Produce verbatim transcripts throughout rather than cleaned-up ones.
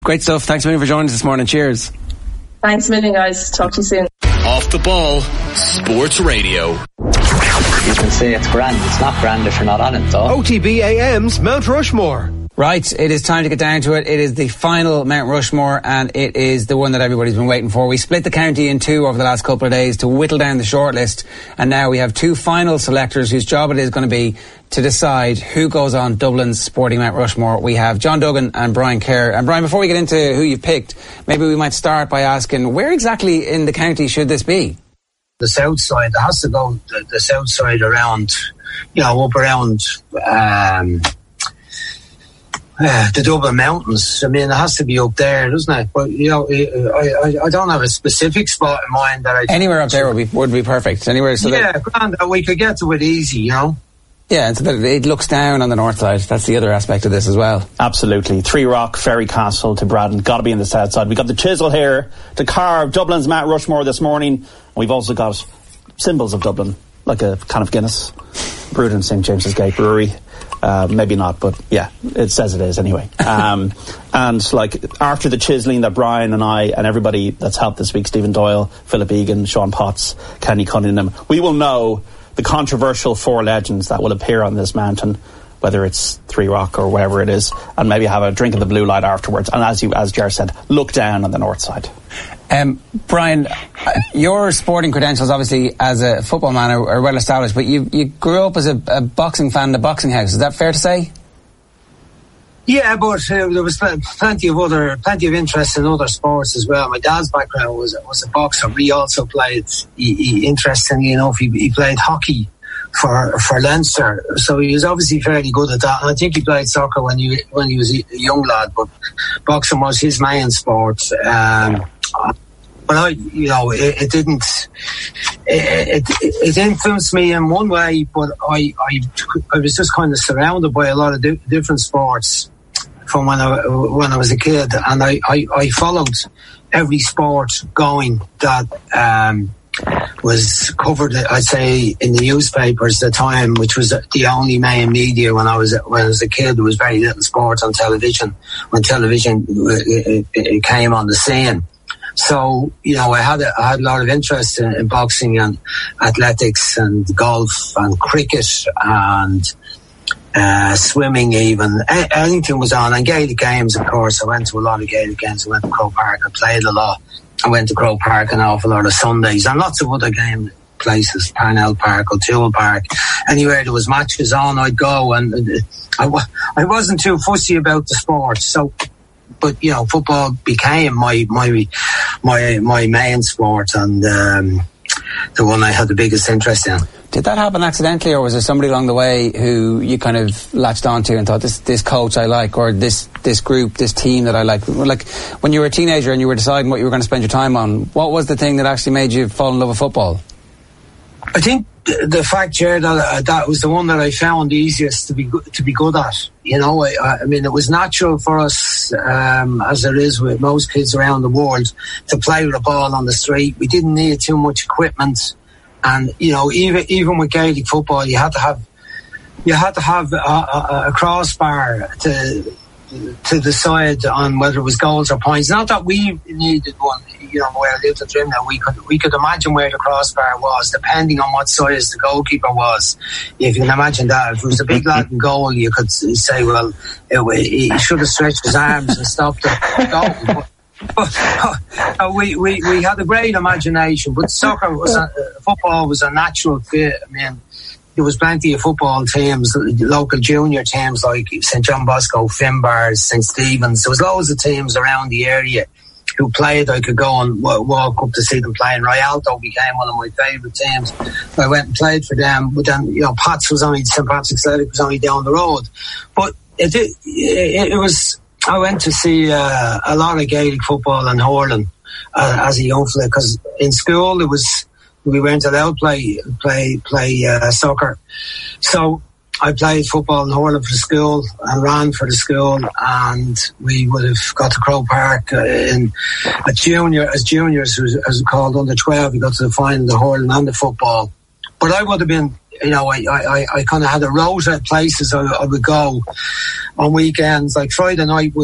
Great stuff. Thanks a million for joining us this morning. Cheers. Thanks a million, guys. Talk to you soon. Off the Ball, Sports Radio. You can say it's grand. It's not grand if you're not on it, though. O T B A M's Mount Rushmore. Right, it is time to get down to it. It is the final Mount Rushmore, and it is the one that everybody's been waiting for. We split the county in two over the last couple of days to whittle down the shortlist, and now we have two final selectors whose job it is going to be to decide who goes on Dublin's Sporting Mount Rushmore. We have John Duggan and Brian Kerr. And Brian, before we get into who you've picked, maybe we might start by asking, where exactly in the county should this be? The south side. It has to go the, the south side around, you know, up around um, uh, the Dublin Mountains. I mean, it has to be up there, doesn't it? But, you know, I, I, I don't have a specific spot in mind that I... Anywhere up there would be would be perfect. Anywhere so yeah, that... grand, we could get to it easy, you know? Yeah, and so that it looks down on the north side. That's the other aspect of this as well. Absolutely. Three Rock, Ferry Castle to Braddon. Got to be in the south side. We've got the chisel here to carve Dublin's Mount Rushmore this morning. We've also got symbols of Dublin, like a can of Guinness, brewed in Saint James's Gate Brewery. Uh, maybe not, but yeah, it says it is anyway. Um, and like after the chiselling that Brian and I and everybody that's helped this week, Stephen Doyle, Philip Egan, Sean Potts, Kenny Cunningham, we will know the controversial four legends that will appear on this mountain, whether it's Three Rock or wherever it is, and maybe have a drink of the blue light afterwards. And as you, as Ger said, look down on the north side. Um, Brian, your sporting credentials, obviously, as a football man, are, are well established. But you, you grew up as a, a boxing fan in a boxing house. Is that fair to say? Yeah, but uh, there was plenty of other, plenty of interest in other sports as well. My dad's background was was a boxer. He also played. He, he, interestingly enough, he, he played hockey for for Leinster. So he was obviously fairly good at that. And I think he played soccer when he when he was a young lad. But boxing was his main sport. Um, but I, you know, it, it didn't. It, it, it influenced me in one way, but I, I, I was just kind of surrounded by a lot of di- different sports from when I when I was a kid, and I, I, I followed every sport going that um, was covered, I'd say, in the newspapers at the time, which was the only main media when I was when I was a kid. There was very little sport on television when television it, it came on the scene. So, you know, I had a, I had a lot of interest in, in boxing and athletics and golf and cricket and uh, swimming even. A- anything was on. And Gaelic games, of course. I went to a lot of Gaelic games. I went to Croke Park. I played a lot. I went to Croke Park an awful lot of Sundays and lots of other game places, Parnell Park, O'Toole Park. Anywhere there was matches on, I'd go. And uh, I, w- I wasn't too fussy about the sport. So... But, you know, football became my my my my main sport and um, the one I had the biggest interest in. Did that happen accidentally, or was there somebody along the way who you kind of latched onto and thought, this this coach I like, or this this group, this team that I like? Like, when you were a teenager and you were deciding what you were going to spend your time on, what was the thing that actually made you fall in love with football? I think the fact, Jared, that uh, that was the one that I found easiest to be go- to be good at. You know, I, I mean, it was natural for us, um, as it is with most kids around the world, to play with a ball on the street. We didn't need too much equipment, and you know, even even with Gaelic football, you had to have you had to have a, a, a crossbar to to decide on whether it was goals or points. Not that we needed one. You know, where I lived in Trimna, we could we could imagine where the crossbar was, depending on what size the goalkeeper was. If you can imagine that, if it was a big lad in goal, you could say, well, it, he should have stretched his arms and stopped the goal. But, uh, we, we we had a great imagination, but soccer was a, uh, football was a natural fit. I mean, there was plenty of football teams, local junior teams like Saint John Bosco, Finbars, Saint Stephen's. There was loads of teams around the area who played. I could go and w- walk up to see them play. And Rialto became one of my favourite teams. I went and played for them. But then, you know, Pats was only, Saint Patrick's Athletic was only down the road. But it, it, it, it was, I went to see uh, a lot of Gaelic football in Horlin uh, as a young fella, because in school it was, we weren't allowed to play, play, play uh, soccer. So I played football in Horlin for the school and ran for the school, and we would have got to Croke Park uh, in a junior, as juniors, as it was called, under twelve. We got to the final, the Horlin and the football. But I would have been, you know, I, I, I kind of had a rota of places I, I would go on weekends. Like Friday night would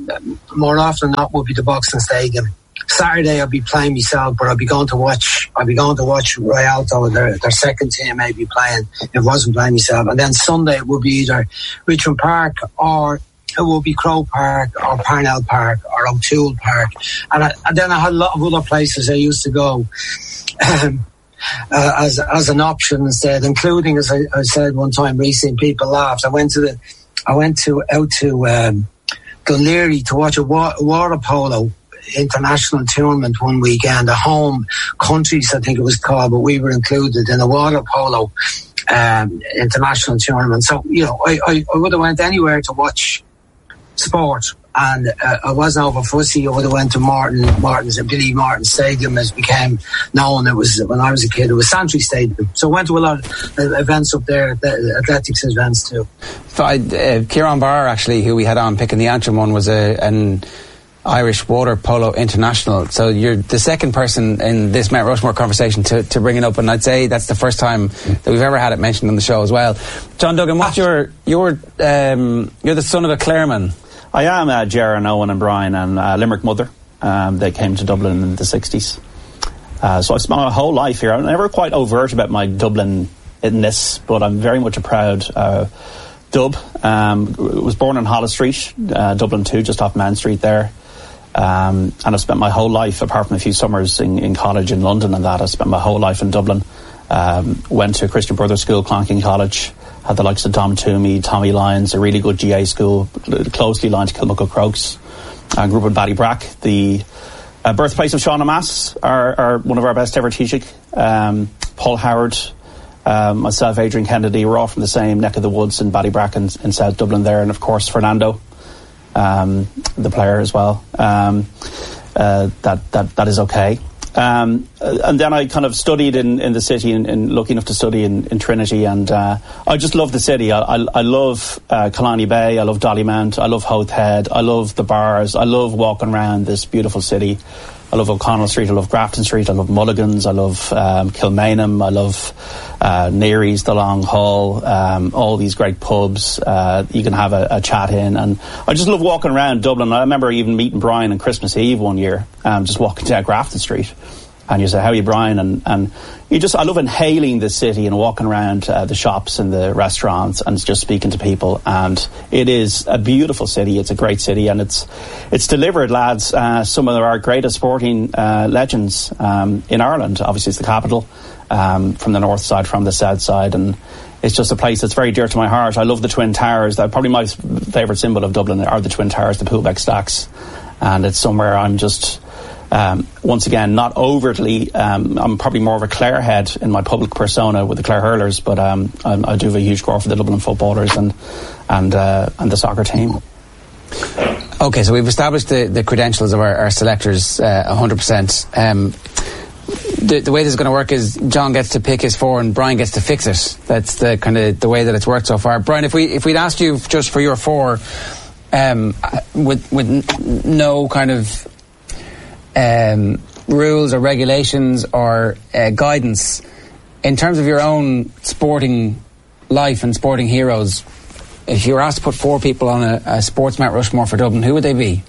more often than not would be the Boxing Stadium. Saturday I'll be playing myself, but I'll be going to watch. I'll be going to watch Rialto, their their second team, maybe playing. If I wasn't playing myself, and then Sunday it will be either Richmond Park or it will be Croke Park or Parnell Park or O'Toole Park, and, I, and then I had a lot of other places I used to go um, uh, as as an option instead, including, as I, I said one time recently, people laughed. I went to the, I went to out to um, Dunleary to watch a wa- water polo international tournament one weekend, a home countries I think it was called, but we were included in a water polo um, international tournament. So you know, I, I, I would have went anywhere to watch sport, and uh, I wasn't over fussy. I would have went to Martin Martin's Billy Martin Stadium, as became known. It was when I was a kid. It was Santry Stadium. So I went to a lot of uh, events up there, the athletics events too. So I, uh, Kieran Barr, actually, who we had on picking the Antrim one, was a an Irish water polo international. So you're the second person in this Mount Rushmore conversation to, to bring it up, and I'd say that's the first time that we've ever had it mentioned on the show as well. John Duggan, what's your your um, you're the son of a Clareman. I am uh, Ger and Owen and Brian and uh, Limerick mother. Um, they came to Dublin in the sixties. Uh, so I've spent my whole life here. I'm never quite overt about my Dublin-ness, but I'm very much a proud uh, Dub. Um, was born on Holles Street, uh, Dublin two, just off Main Street there. Um, and I've spent my whole life, apart from a few summers in, in college in London and that, I spent my whole life in Dublin. Um, went to Christian Brothers School, Clonking College, had the likes of Dom Toomey, Tommy Lyons, a really good G A school, closely aligned to Kilmuckle Crokes. I grew up in Ballybrack, the uh, birthplace of Sean Amass, our, our, one of our best ever Taoiseach. Um, Paul Howard, um, myself, Adrian Kennedy, we're all from the same neck of the woods in Ballybrack in, in South Dublin there, and of course Fernando. Um, the player as well. Um, uh, that that that is okay. Um, and then I kind of studied in, in the city, and, and lucky enough to study in, in Trinity, and uh, I just love the city. I, I, I love uh, Killarney Bay, I love Dollymount, I love Howth Head, I love the bars, I love walking around this beautiful city. I love O'Connell Street, I love Grafton Street, I love Mulligan's, I love um, Kilmainham, I love uh, Neary's, the Long Hall, um, all these great pubs uh, you can have a, a chat in, and I just love walking around Dublin. I remember even meeting Brian on Christmas Eve one year, um, just walking down Grafton Street, and you say, how are you, Brian? And, and you just, I love inhaling the city and walking around uh, the shops and the restaurants and just speaking to people. And it is a beautiful city. It's a great city, and it's it's delivered, lads, uh, some of our greatest sporting uh, legends um, in Ireland. Obviously, it's the capital, um, from the north side, from the south side, and it's just a place that's very dear to my heart. I love the Twin Towers. That probably my favourite symbol of Dublin are the Twin Towers, the Poolbeck Stacks, and it's somewhere I'm just. Um, once again, not overtly, um, I'm probably more of a Clare head in my public persona with the Clare Hurlers, but um, I, I do have a huge core for the Dublin footballers and and uh, and the soccer team. Okay, so we've established the, the credentials of our, our selectors uh, one hundred percent. Um, the, the way this is going to work is John gets to pick his four and Brian gets to fix it. That's the kind of the way that it's worked so far. Brian, if we if we'd asked you just for your four, um, with with n- no kind of Um, rules or regulations or uh, guidance in terms of your own sporting life and sporting heroes, if you were asked to put four people on a, a sports Mount Rushmore for Dublin, who would they be?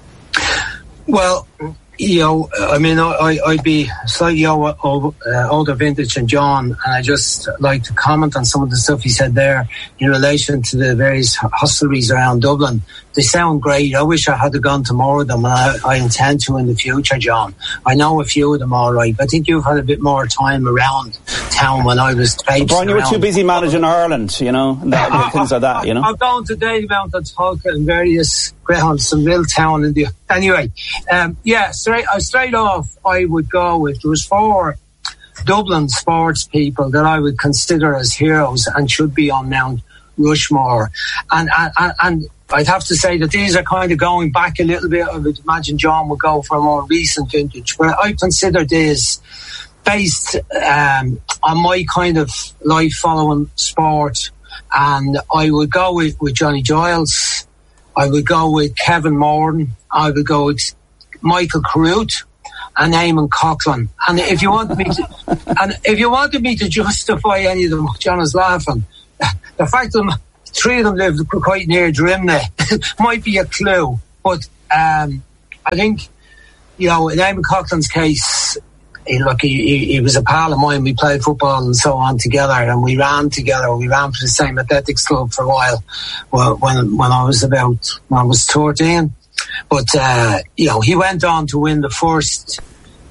Well, you know, I mean, I, I'd be slightly over, over, uh, older vintage than John, and I just like to comment on some of the stuff he said there in relation to the various hostelries around Dublin. They sound great. I wish I had gone to more of them, and I, I intend to in the future, John. I know a few of them all right. I think you've had a bit more time around town when I was traipsing Brian, you were around. too busy managing Ireland, you know, and that, I, things like that, you know. I've gone to Dalymount and Tulka and various grounds, some little town in the... Anyway, um, yeah, straight, uh, straight off, I would go with... There was four Dublin sports people that I would consider as heroes and should be on Mount Rushmore. And, and, and I'd have to say that these are kind of going back a little bit. I would imagine John would go for a more recent vintage, but I consider this based um, on my kind of life following sport, and I would go with, with Johnny Giles, I would go with Kevin Morton, I would go with Michael Carruth and Eamon Coughlin. And if you want me to, and if you wanted me to justify any of them, John is laughing. The fact that three of them lived quite near Drimnagh might be a clue. But um, I think, you know, in Eamon Coughlin's case, he, look, he, he, he was a pal of mine. We played football and so on together, and we ran together. We ran for the same athletics club for a while when when I was about when I was thirteen. But uh, you know, he went on to win the first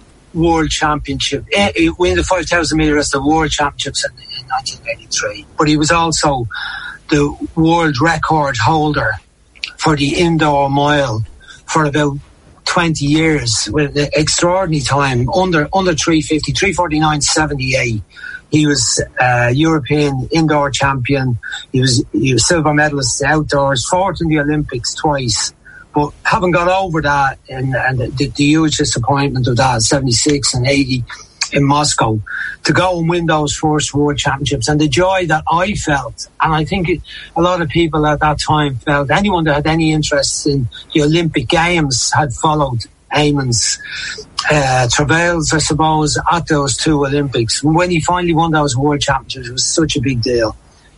World Championship, he win the five thousand metres, the World Championships in, in nineteen eighty-three. But he was also the world record holder for the indoor mile for about twenty years, with an extraordinary time, under under three fifty, three forty-nine seventy-eight. He was uh, European indoor champion. He was he was silver medalist outdoors, fourth in the Olympics twice. But haven't got over that, and, and the, the huge disappointment of that, seventy-six and eighty in Moscow, to go and win those first World Championships, and the joy that I felt, and I think it, a lot of people at that time felt, anyone that had any interest in the Olympic Games had followed Eamon's uh, travails, I suppose, at those two Olympics. When he finally won those World Championships, it was such a big deal.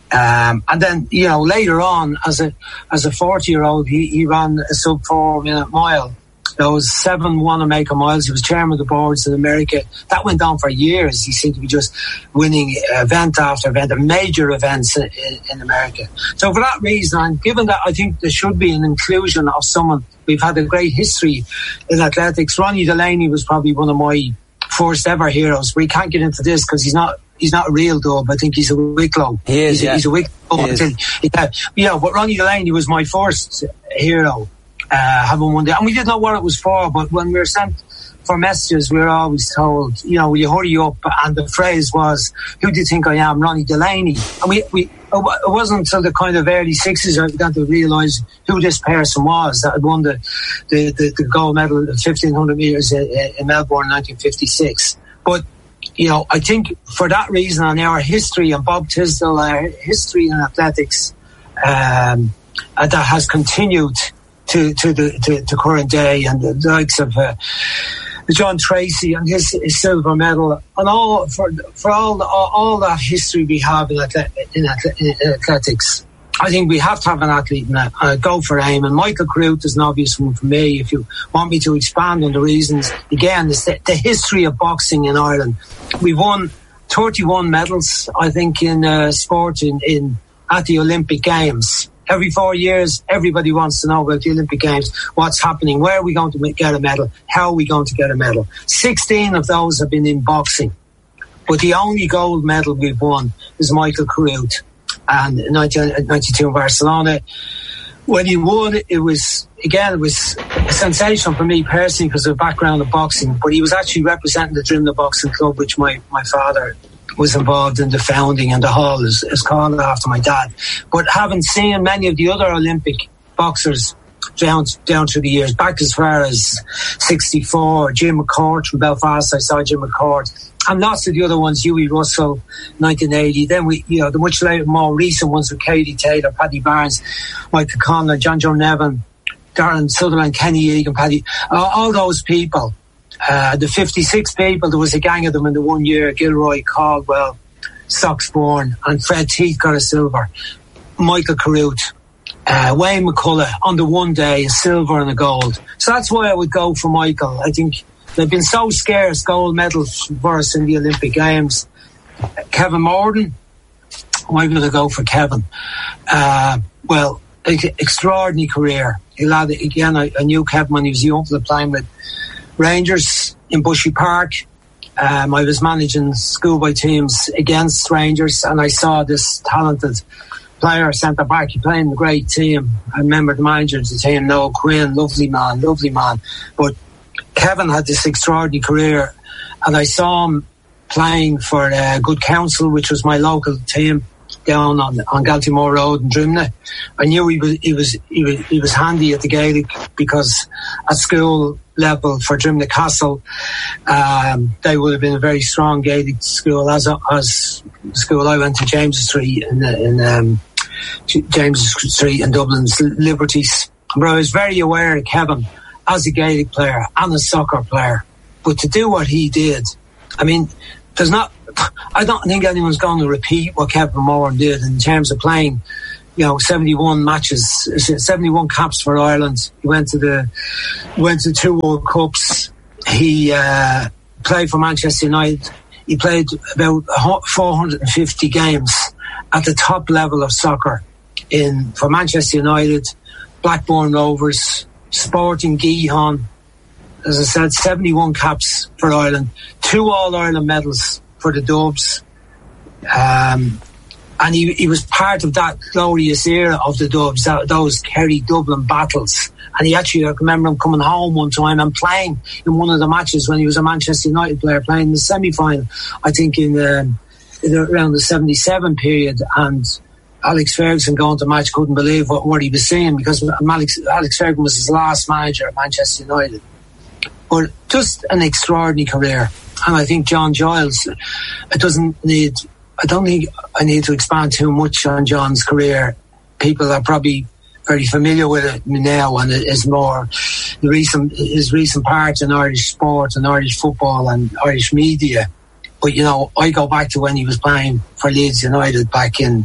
Um, and then, you know, later on, as a as a forty-year-old, he, he ran a sub four minute mile. Those seven Wanamaker miles. He was chairman of the boards in America. That went on for years. He seemed to be just winning event after event, major events in, in America. So for that reason, and given that I think there should be an inclusion of someone, we've had a great history in athletics. Ronnie Delaney was probably one of my first ever heroes. We can't get into this because he's not he's not a real dub. I think he's a Wicklow. He is, he's, yeah. He's a Wicklow. He yeah, yeah, but Ronnie Delaney was my first hero. Uh, having won that, and we didn't know what it was for, but when we were sent for messages, we were always told, you know, will you hurry up? And the phrase was, who do you think I am? Ronnie Delaney. And we, we it wasn't until the kind of early sixties I began to realise who this person was that had won the, the, the, the gold medal at fifteen hundred metres in, in Melbourne in nineteen fifty-six. But, you know, I think for that reason, and our history, and Bob Tisdall, our history in athletics, um, uh, that has continued to to the to, to current day, and the likes of uh, John Tracy and his, his silver medal, and all for for all the, all, all that history we have in, athle- in, athle- in athletics. I think we have to have an athlete in that. Uh, go for aim, and Michael Carruth is an obvious one for me. If you want me to expand on the reasons, again, it's the, the history of boxing in Ireland. We've won thirty-one medals, I think, in uh, sport in, in at the Olympic Games. Every four years, everybody wants to know about the Olympic Games, what's happening, where are we going to get a medal, how are we going to get a medal. sixteen of those have been in boxing, but the only gold medal we've won is Michael Carruth. And in nineteen ninety-two in Barcelona, when he won, it was, again, it was a sensation for me personally because of the background of boxing, but he was actually representing the Drimna Boxing Club, which my, my father was involved in the founding, and the hall is, is called after my dad. But having seen many of the other Olympic boxers down down through the years, back as far as sixty-four, Jim McCourt from Belfast, I saw Jim McCourt, and lots of the other ones, Huey Russell, nineteen eighty. Then we, you know, the much later, more recent ones with Katie Taylor, Paddy Barnes, Michael Conlon, John Joe Nevin, Darren Sutherland, Kenny Egan, Paddy, uh, all those people. Uh, the fifty-six people, there was a gang of them in the one year, Gilroy, Caldwell, Soxbourne, and Fred Teeth got a silver. Michael Carruth, uh, Wayne McCullough on the one day, a silver and a gold. So that's why I would go for Michael. I think they've been so scarce gold medals for us in the Olympic Games. Kevin Morden, why would I go for Kevin? Uh, well, extraordinary career. Again, I, I knew Kevin when he was young, playing with Rangers in Bushy Park. Um, I was managing schoolboy teams against Rangers, and I saw this talented player, centre back. He played in a great team. I remember the manager of the team, Noel Quinn, lovely man, lovely man. But Kevin had this extraordinary career, and I saw him playing for uh, Good Counsel, which was my local team down on on Galtymore Road in Drimna. I knew he was he was he was he was handy at the Gaelic, because at school level for Drimna Castle, um, they would have been a very strong Gaelic school. As as the school I went to, James Street in, in um, James Street in Dublin's Liberties. But I was very aware of Kevin as a Gaelic player and a soccer player. But to do what he did, I mean, there's not. I don't think anyone's going to repeat what Kevin Moran did in terms of playing you know, seventy-one matches, seventy-one caps for Ireland. He went to the went to two World Cups. He uh, played for Manchester United. He played about four hundred fifty games at the top level of soccer in for Manchester United, Blackburn Rovers, Sporting Gijón. As I said, seventy-one caps for Ireland, two All-Ireland medals for the Dubs. Um, and he, he was part of that glorious era of the Dubs, that, those Kerry-Dublin battles. And he actually, I remember him coming home one time and playing in one of the matches when he was a Manchester United player, playing in the semi-final, I think in, um, in around the seventy-seven period. And Alex Ferguson going to match couldn't believe what, what he was seeing, because Alex, Alex Ferguson was his last manager at Manchester United. But just an extraordinary career. And I think John Giles, it doesn't need, I don't think I need to expand too much on John's career. People are probably very familiar with it now, and it is more the recent, his recent parts in Irish sport and Irish football and Irish media. But, you know, I go back to when he was playing for Leeds United back in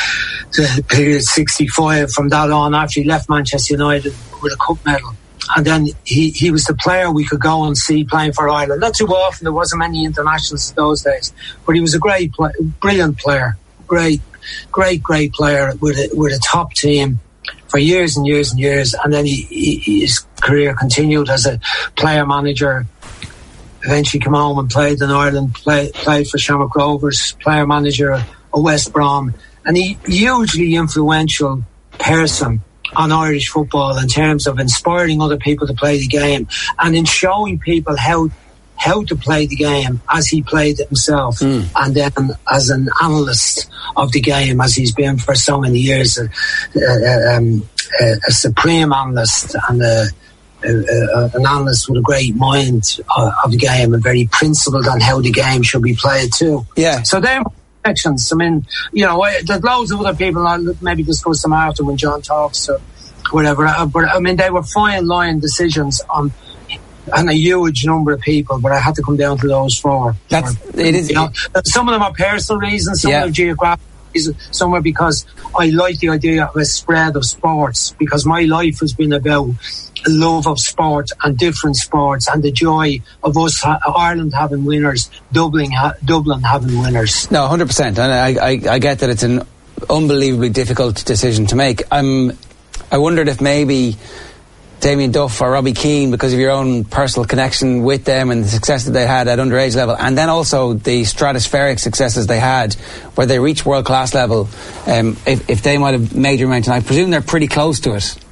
the period sixty-five. From that on, after he left Manchester United with a cup medal. And then he, he was the player we could go and see playing for Ireland. Not too often, there wasn't many internationals those days. But he was a great, play, brilliant player. Great, great, great player with a, with a top team for years and years and years. And then he, he, his career continued as a player manager. Eventually came home and played in Ireland, play, played for Shamrock Rovers, player manager at West Brom. And he hugely influential person on Irish football in terms of inspiring other people to play the game and in showing people how how to play the game as he played it himself, mm. and then as an analyst of the game, as he's been for so many years, a, a, um, a, a supreme analyst and a, a, a, an analyst with a great mind of, of the game and very principled on how the game should be played too. Yeah. So then. I mean, you know, there's loads of other people. I'll maybe discuss them after when John talks or whatever. But I mean, they were fine line decisions on, on a huge number of people. But I had to come down to those four. That's it is. You know, some of them are personal reasons, some yeah. are geographic reasons, some are because I like the idea of a spread of sports. Because my life has been about love of sport and different sports and the joy of us ha- Ireland having winners, Dublin ha- Dublin having winners. No, one hundred percent, and I, I, I get that it's an unbelievably difficult decision to make. I'm, I wondered if maybe Damien Duff or Robbie Keane, because of your own personal connection with them and the success that they had at underage level, and then also the stratospheric successes they had where they reached world class level, um, if, if they might have made your mention. I presume they're pretty close to it.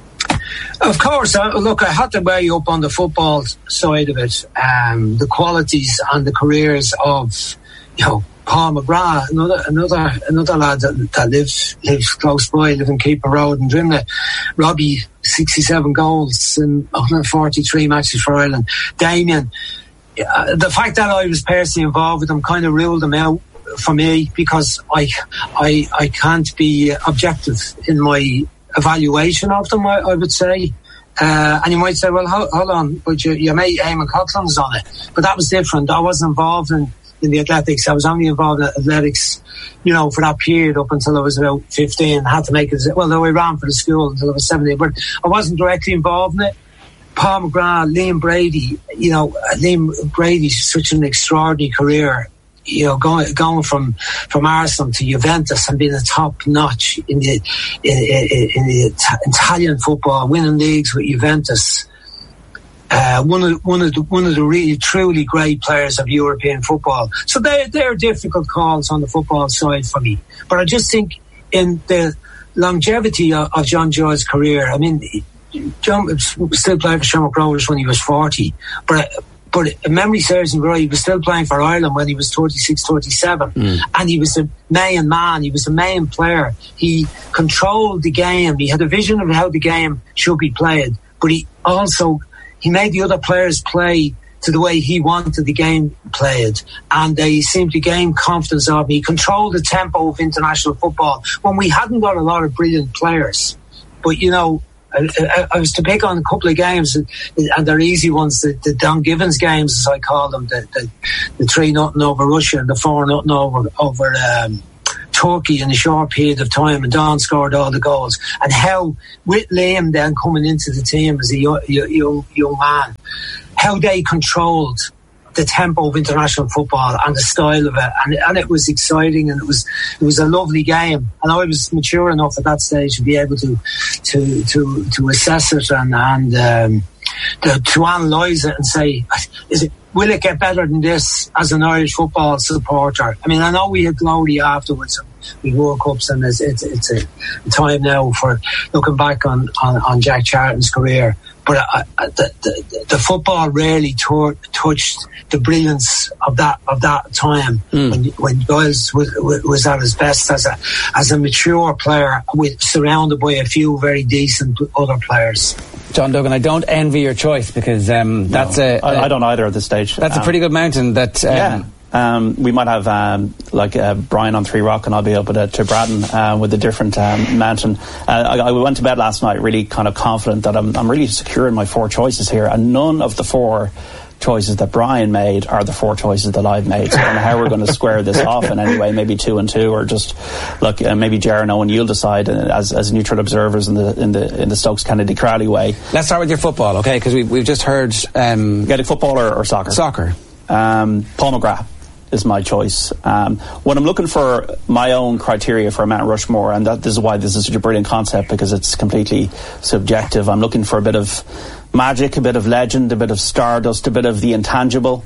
Of course, uh, look, I had to weigh up on the football side of it, um, the qualities and the careers of, you know, Paul McGrath, another another another lad that, that lives lives close by, lives in Keeper Road in Drimnagh. Robbie, sixty-seven goals in one hundred forty-three matches for Ireland. Damien, uh, the fact that I was personally involved with him kind of ruled him out for me, because I I I can't be objective in my evaluation of them, I, I would say. Uh, and you might say, well, hold, hold on, but you, your mate Eamon Coughlin's on it. But that was different. I wasn't involved in, in the athletics. I was only involved in athletics, you know, for that period up until I was about fifteen. I had to make it, well, though I ran for the school until I was seventeen, but I wasn't directly involved in it. Paul McGrath, Liam Brady, you know, Liam Brady's such an extraordinary career. You know, going going from, from Arsenal to Juventus and being a top notch in the in, in, in the Italian football, winning leagues with Juventus. Uh, one of one of the one of the really truly great players of European football. So they they're difficult calls on the football side for me. But I just think in the longevity of, of John Giles' career, I mean, John still played for Shamrock Rovers when he was forty, but. But if memory serves him right, he was still playing for Ireland when he was thirty-six, thirty-seven. Mm. And he was a main man. He was a main player. He controlled the game. He had a vision of how the game should be played. But he also, he made the other players play to the way he wanted the game played. And they seemed to gain confidence of him. He controlled the tempo of international football when we hadn't got a lot of brilliant players. But, you know, I, I, I was to pick on a couple of games, and they're easy ones. The, the Don Givens games, as I call them, the, the, the three nothing over Russia and the four nothing over over um, Turkey in a short period of time, and Don scored all the goals. And how, with Liam then coming into the team as a young, young, young man, how they controlled the tempo of international football and the style of it, and, and it was exciting, and it was it was a lovely game. And I was mature enough at that stage to be able to to to, to assess it and and um, to, to analyse it and say, is it will it get better than this as an Irish football supporter? I mean, I know we had glory afterwards. We World Cups, and it's, it's, it's a time now for looking back on, on, on Jack Charlton's career. But uh, the, the, the football really t- touched the brilliance of that of that time mm. when when Giles was, was at his best as a as a mature player, with surrounded by a few very decent other players. John Duggan, I don't envy your choice, because um, that's no, a, a I, I don't either at this stage. That's um, a pretty good mountain. That um, yeah. Um, we might have um, like uh, Brian on Three Rock, and I'll be up at uh, to Braddon uh, with a different um, mountain. Uh, I, I went to bed last night really kind of confident that I'm, I'm really secure in my four choices here, and none of the four choices that Brian made are the four choices that I've made. So I don't know how we're going to square this off in any way. Maybe two and two, or just look. Uh, maybe Ger and Owen, you'll decide uh, as as neutral observers in the in the in the Stokes Kennedy Crowley way. Let's start with your football, okay? Because we we've just heard um, Gaelic football or, or soccer. Soccer. Um, Paul McGrath is my choice. Um, when I'm looking for my own criteria for Mount Rushmore, and that this is why this is such a brilliant concept, because it's completely subjective. I'm looking for a bit of magic, a bit of legend, a bit of stardust, a bit of the intangible.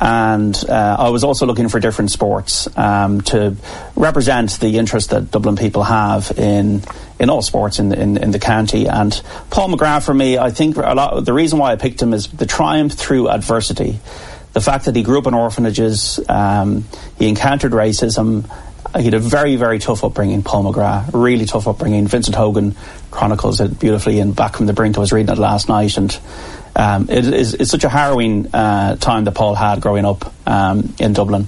And uh, I was also looking for different sports um, to represent the interest that Dublin people have in in all sports in the, in, in the county. And Paul McGrath, for me, I think a lot, the reason why I picked him is the triumph through adversity. The fact that he grew up in orphanages, um, he encountered racism. He had a very, very tough upbringing, Paul McGrath, really tough upbringing. Vincent Hogan chronicles it beautifully in Back from the Brink. I was reading it last night, and um, it is, it's such a harrowing uh, time that Paul had growing up um, in Dublin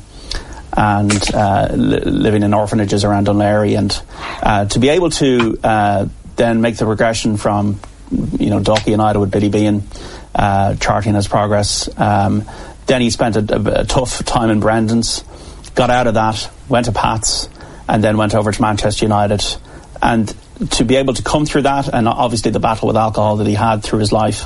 and uh, li- living in orphanages around Dunleary. And uh, to be able to uh, then make the regression from, you know, Dalkey United with Billy Behan uh, charting his progress. Um, Then he spent a, a, a tough time in Brendan's, got out of that, went to Pats, and then went over to Manchester United. And to be able to come through that, and obviously the battle with alcohol that he had through his life,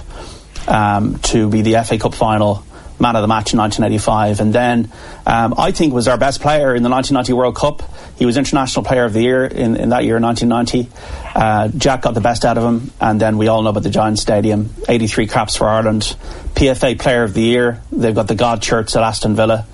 um, to be the F A Cup final man of the match in nineteen eighty-five, and then um, I think was our best player in the nineteen ninety World Cup. He was International Player of the Year in, in that year, nineteen ninety. Uh, Jack got the best out of him, and then we all know about the Giant Stadium, eighty-three caps for Ireland, P F A Player of the Year. They've got the God shirts at Aston Villa.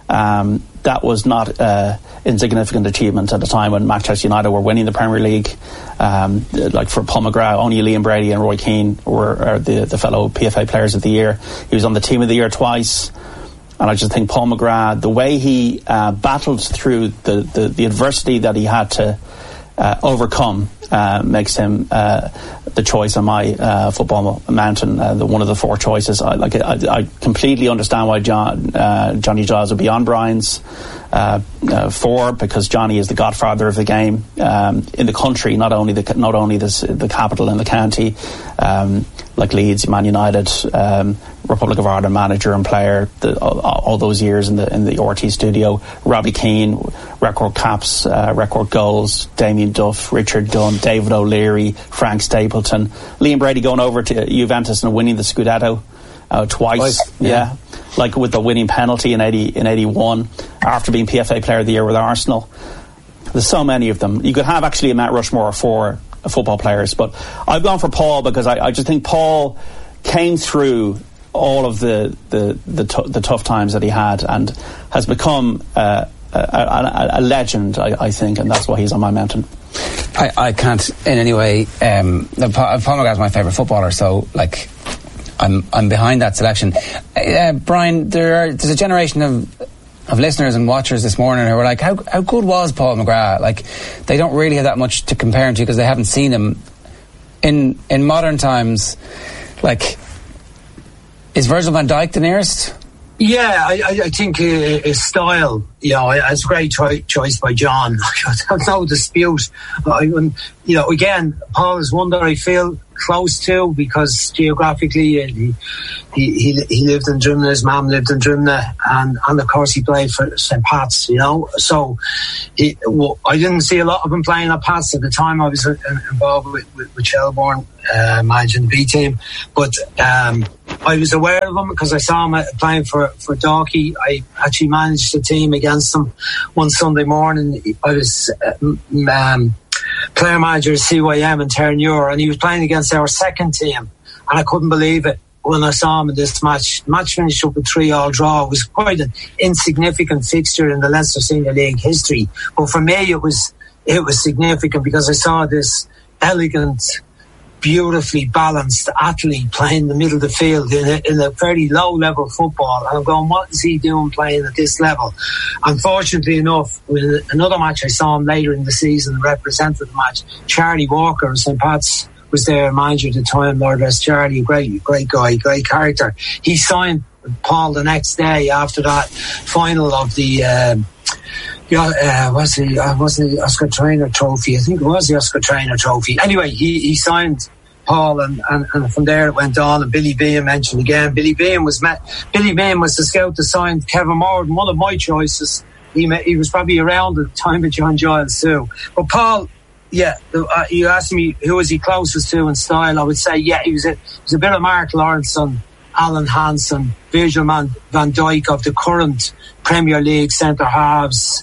Um, that was not uh, insignificant achievement at a time when Manchester United were winning the Premier League. Um, like for Paul McGrath, only Liam Brady and Roy Keane were are the, the fellow P F A Players of the Year. He was on the Team of the Year twice. And I just think Paul McGrath, the way he uh, battled through the, the, the adversity that he had to uh, overcome, uh, makes him uh, the choice on my uh, football mountain, uh, the one of the four choices. I, like, I, I completely understand why John, uh, Johnny Giles would be on Brian's uh, uh, four, because Johnny is the godfather of the game um, in the country, not only the not only this, the capital and the county, um, like Leeds, Man United, um, Republic of Ireland manager and player, the, all, all those years in the in the R T studio. Robbie Keane, record caps, uh, record goals. Damien Duff, Richard Dunn, David O'Leary, Frank Stapleton, Liam Brady going over to Juventus and winning the Scudetto uh, twice. twice. Yeah. yeah, like with the winning penalty in eighty in eighty-one after being P F A Player of the Year with Arsenal. There's so many of them. You could have actually a Mount Rushmore for football players, but I've gone for Paul because I, I just think Paul came through all of the the the, t- the tough times that he had and has become uh, a, a, a legend, I, I think, and that's why he's on my mountain. I, I can't in any way. Um, Paul McGrath is my favourite footballer, so like I'm I'm behind that selection. Uh, Brian, there are, there's a generation of of listeners and watchers this morning who were like, how how good was Paul McGrath? Like, they don't really have that much to compare him to because they haven't seen him in in modern times. Like, is Virgil van Dijk the nearest? Yeah, I, I think his style, you know, it's a great cho- choice by John. There's no dispute. I, you know, again, Paul is one that I feel close to, because geographically he he, he, he lived in Drimna, his mum lived in Drimna, and, and of course he played for Saint Pat's, you know. So he, well, I didn't see a lot of him playing at Pat's at the time. I was involved with, with, with Shelbourne, uh, managing the B team, but um, I was aware of him because I saw him playing for, for Dalkey. I actually managed a team against him one Sunday morning. I was um, player manager of C Y M in Terranure, and he was playing against our second team, and I couldn't believe it when I saw him in this match. The match finished up with three all draw. It was quite an insignificant fixture in the Leinster Senior League history, but for me it was it was significant because I saw this elegant, beautifully balanced athlete playing in the middle of the field in a, in a very low level football, and I'm going, what is he doing playing at this level? Unfortunately enough, with another match I saw him later in the season, represented the match, Charlie Walker of Saint Pat's was their manager at the time, Lord rest Charlie, great great guy, great character. He signed Paul the next day after that final of the um, Yeah, uh, was the uh, was the Oscar Traynor Trophy? I think it was the Oscar Traynor Trophy. Anyway, he, he signed Paul, and, and, and from there it went on. And Billy Behan mentioned again. Billy Behan was met. Billy Behan was the scout that signed Kevin Morgan, one of my choices. He met, he was probably around at the time of John Giles too. But Paul, yeah, uh, you asked me who was he closest to in style. I would say, yeah, he was a, he was a bit of Mark Lawrenson, Alan Hansen, Virgil Man, van Dijk of the current Premier League centre halves.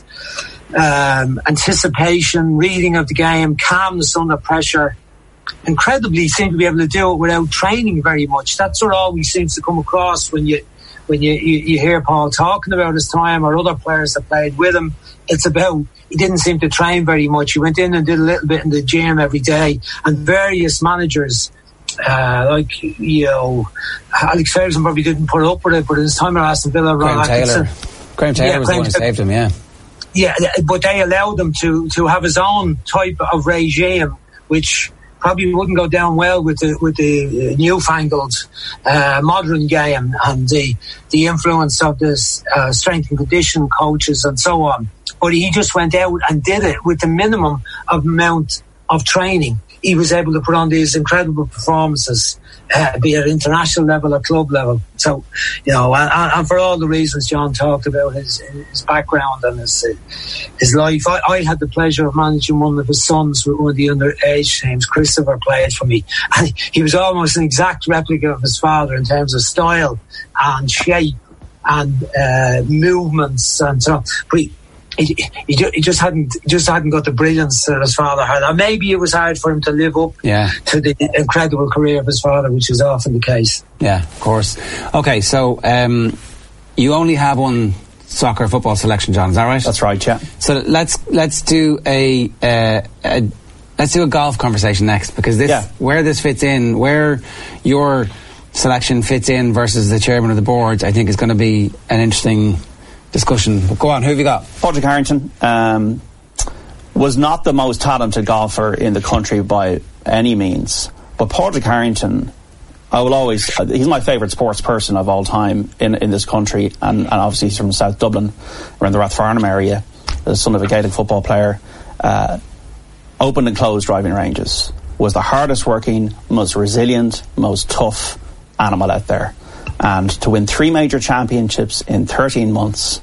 Um, anticipation, reading of the game, calmness under pressure. Incredibly, seemed to be able to do it without training very much. That sort of always seems to come across when you when you, you, you hear Paul talking about his time or other players that played with him. It's about he didn't seem to train very much. He went in and did a little bit in the gym every day. And various managers, uh, like you know, Alex Ferguson probably didn't put up with it, but in his time at Aston Villa, Graham Taylor, Graham Taylor yeah, was Graham the one who saved him. Yeah. Yeah, but they allowed him to, to have his own type of regime, which probably wouldn't go down well with the with the newfangled uh, modern game and the the influence of this uh, strength and conditioning coaches and so on. But he just went out and did it with the minimum of amount of training. He was able to put on these incredible performances, uh, be at international level or club level. So, you know, and, and for all the reasons John talked about, his, his background and his his life. I, I had the pleasure of managing one of his sons with one of the underage teams. Christopher played for me, and he was almost an exact replica of his father in terms of style and shape and uh, movements and so on. But he, He, he, he just hadn't just hadn't got the brilliance that his father had. And maybe it was hard for him to live up yeah. to the incredible career of his father, which is often the case. Yeah, of course. Okay, so um, you only have one soccer football selection, John. Is that right? That's right. Yeah. So let's let's do a, uh, a let's do a golf conversation next, because this yeah. where this fits in, where your selection fits in versus the chairman of the board, I think is going to be an interesting discussion. But go on, who have you got? Padraig Harrington um, was not the most talented golfer in the country by any means, but Padraig Harrington, I will always, uh, he's my favourite sports person of all time in, in this country, and, and obviously he's from South Dublin, around the Rathfarnham area, the son of a Gaelic football player. Uh, opened and closed driving ranges, was the hardest working, most resilient, most tough animal out there. And to win three major championships in thirteen months.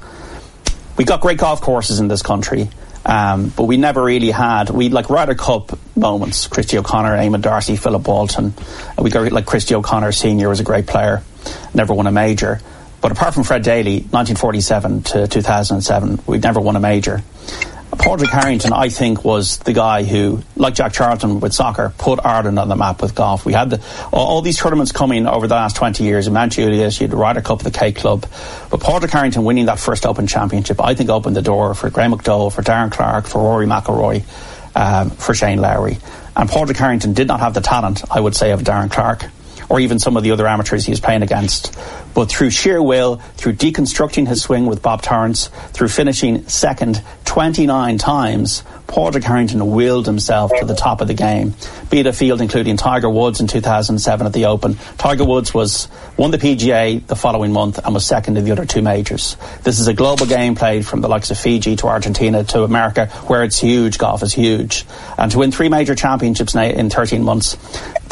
We got great golf courses in this country, um, but we never really had, we like Ryder Cup moments. Christy O'Connor, Eamon Darcy, Philip Walton. We got like Christy O'Connor Senior was a great player, never won a major. But apart from Fred Daly, nineteen forty-seven to two thousand seven, we'd never won a major. Padraig Harrington, I think, was the guy who, like Jack Charlton with soccer, put Ireland on the map with golf. We had the, all, all these tournaments coming over the last twenty years. In Mount Julius, you had the Ryder Cup, the K Club. But Padraig Harrington winning that first Open Championship, I think, opened the door for Graham McDowell, for Darren Clarke, for Rory McIlroy, um, for Shane Lowry. And Padraig Harrington did not have the talent, I would say, of Darren Clarke, or even some of the other amateurs he was playing against. But through sheer will, through deconstructing his swing with Bob Torrance, through finishing second twenty-nine times, Padraig Harrington willed himself to the top of the game. Beat a field including Tiger Woods in two thousand seven at the Open. Tiger Woods was won the P G A the following month and was second in the other two majors. This is a global game played from the likes of Fiji to Argentina to America, where it's huge. Golf is huge. And to win three major championships in thirteen months,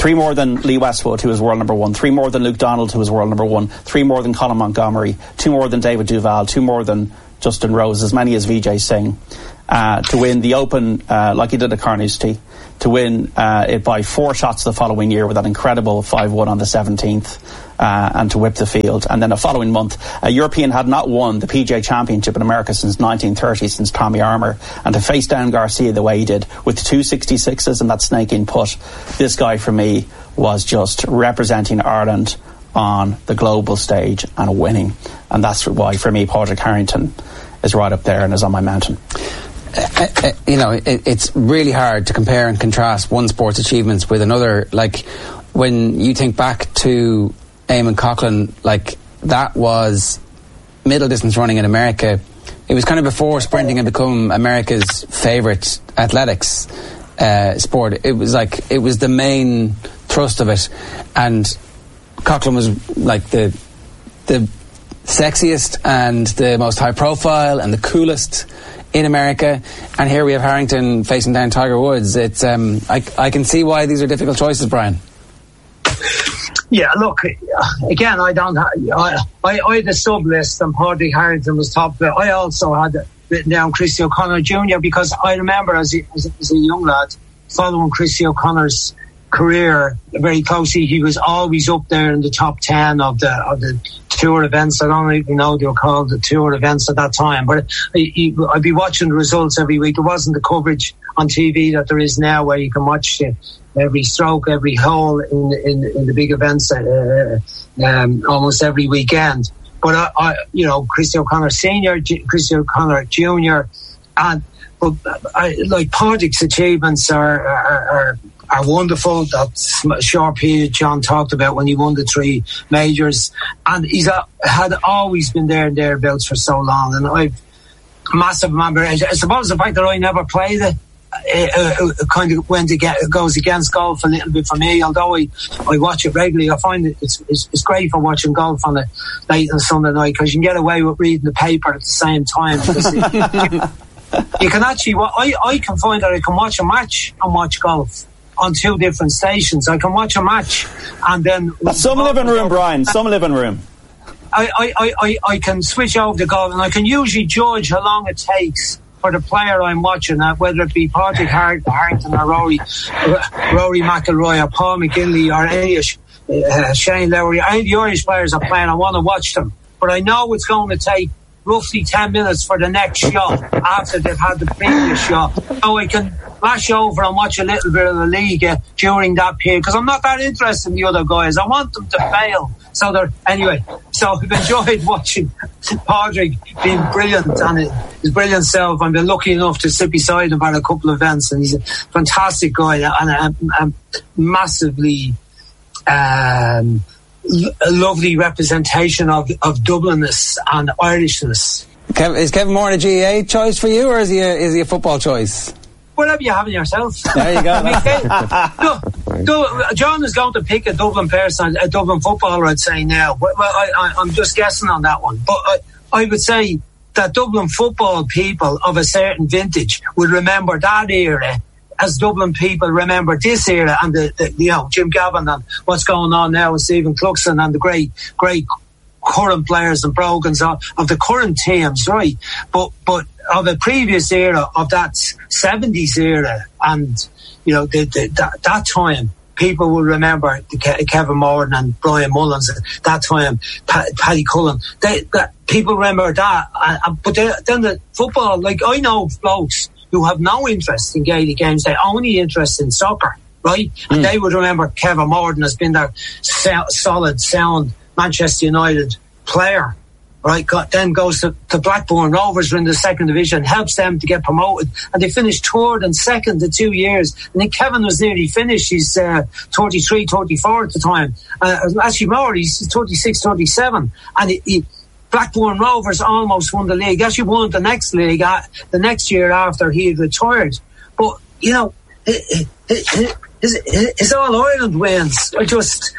Three more than Lee Westwood, who was world number one. Three more than Luke Donald, who was world number one. Three more than Colin Montgomery. Two more than David Duval. Two more than Justin Rose. As many as Vijay Singh. Uh, to win the Open, uh, like he did at Carnoustie. To win uh, it by four shots the following year with that incredible five one on the seventeenth. Uh, and to whip the field. And then the following month, a European had not won the P G A Championship in America since nineteen thirty, since Tommy Armour. And to face down Garcia the way he did, with two sixty-sixes and that snake-in putt, this guy for me was just representing Ireland on the global stage and winning. And that's why, for me, Padraig Harrington is right up there and is on my mountain. Uh, uh, you know, it, it's really hard to compare and contrast one sport's achievements with another. Like, when you think back to Eamon Coughlin, like, that was middle distance running in America. It was kind of before sprinting had become America's favourite athletics uh, sport. It was like, it was the main thrust of it. And Coughlin was like the the sexiest and the most high profile and the coolest in America. And here we have Harrington facing down Tiger Woods. It's um, I, I can see why these are difficult choices, Brian. Yeah, look, again, I don't have, I, I, I had a sub list and Padraig Harrington was top. But I also had written down Christy O'Connor Junior because I remember as a, as a, as a young lad following Christy O'Connor's career very closely. He was always up there in the top ten of the of the tour events. I don't even know they were called the tour events at that time, but he, I'd be watching the results every week. There wasn't the coverage on T V that there is now, where you can watch the, every stroke, every hole in in, in the big events uh, um, almost every weekend. But I, I you know, Christy O'Connor Senior, G- Christy O'Connor Junior, and but I, like Padraig's achievements are are. are are wonderful. That short period John talked about when he won the three majors, and he's a, had always been there and thereabouts for so long. And I've massive member. I suppose the fact that I never played it, it, it, it kind of went against, goes against golf a little bit for me. Although I, I watch it regularly, I find it it's, it's, it's great for watching golf on a late on a Sunday night because you can get away with reading the paper at the same time. It, you can actually, I, I can find that I can watch a match and watch golf on two different stations. I can watch a match and then some living room, Brian. Some living room. I, I, I, I can switch over to golf and I can usually judge how long it takes for the player I'm watching, uh, whether it be Padraig Harrington or Rory, Rory McIlroy or Paul McGinley or any of uh, Shane Lowry. Any of the Irish players are playing. I want to watch them, but I know it's going to take roughly ten minutes for the next shot after they've had the previous shot. So I can flash over and watch a little bit of the league uh, during that period because I'm not that interested in the other guys. I want them to fail. So they're anyway. So I've enjoyed watching Padraig being brilliant and his brilliant self. I've been lucky enough to sit beside him at a couple of events, and he's a fantastic guy and a, a massively um, a lovely representation of of Dublinness and Irishness. Kev, is Kevin Moore a G A A choice for you, or is he a, is he a football choice? Whatever you have in yourself. There you go. I mean, no, no, John is going to pick a Dublin person, a Dublin footballer, I'd say now. Well, I, I, I'm just guessing on that one. But I, I would say that Dublin football people of a certain vintage would remember that era as Dublin people remember this era and the, the you know, Jim Gavin and what's going on now with Stephen Cluxton and the great, great current players and Brogans of, of the current teams, right? But, but of a previous era, of that seventies era, and, you know, the, the, that, that time, people will remember the Ke- Kevin Morden and Brian Mullins at that time, pa- Paddy Cullen. They, that, people remember that. Uh, uh, but they, then the football, like, I know blokes who have no interest in Gaelic games, they only interest in soccer, right? Mm. And they would remember Kevin Morden as being that so- solid, sound Manchester United player, right? Got, then goes to, to Blackburn Rovers, who are in the second division, helps them to get promoted, and they finished third and second in two years. And then Kevin was nearly finished. He's uh, thirty-three, thirty-four at the time. Uh, actually more, he's thirty-six, thirty-seven. And he, he, Blackburn Rovers almost won the league. Actually won the next league uh, the next year after he had retired. But, you know, it, it, it, it, it's, it's all Ireland wins. I just...